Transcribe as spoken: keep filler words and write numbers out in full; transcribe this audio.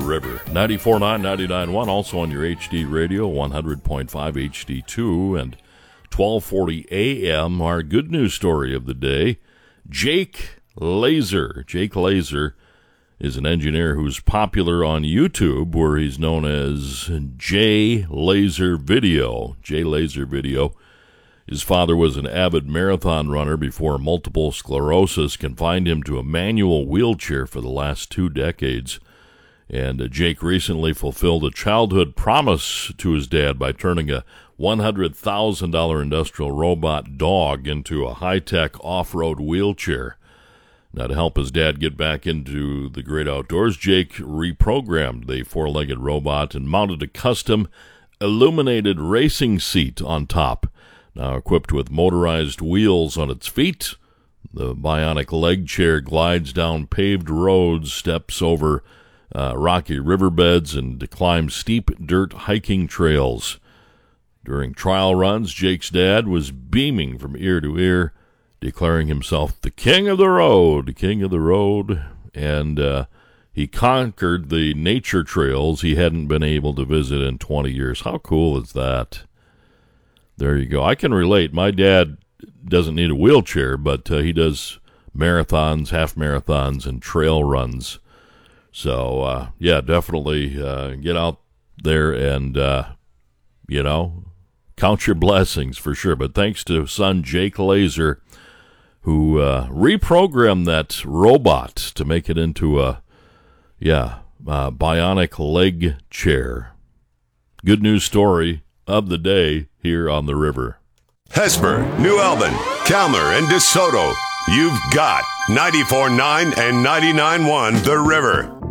River. ninety-four point nine, ninety-nine point one, also on your H D radio, one hundred point five H D two, and twelve forty A M. Our good news story of the day, Jake Laser. Jake Laser is an engineer who's popular on YouTube, where he's known as J Laser Video. J Laser Video. His father was an avid marathon runner before multiple sclerosis confined him to a manual wheelchair for the last two decades. And uh, Jake recently fulfilled a childhood promise to his dad by turning a one hundred thousand dollars industrial robot dog into a high-tech off-road wheelchair. Now, to help his dad get back into the great outdoors, Jake reprogrammed the four-legged robot and mounted a custom illuminated racing seat on top. Now equipped with motorized wheels on its feet, the bionic leg chair glides down paved roads, steps over uh, rocky riverbeds, and climbs steep dirt hiking trails. During trial runs, Jake's dad was beaming from ear to ear, declaring himself the king of the road, king of the road, and uh, he conquered the nature trails he hadn't been able to visit in twenty years. How cool is that? There you go. I can relate. My dad doesn't need a wheelchair, but uh, he does marathons, half marathons, and trail runs. So, uh, yeah, definitely uh, get out there and, uh, you know, count your blessings for sure. But thanks to son Jake Laser, who uh, reprogrammed that robot to make it into a, yeah, uh, bionic leg chair. Good news story of the day here on the river. Hesper, New Albin, Calmer, and DeSoto. You've got ninety-four point nine and ninety-nine point one The River.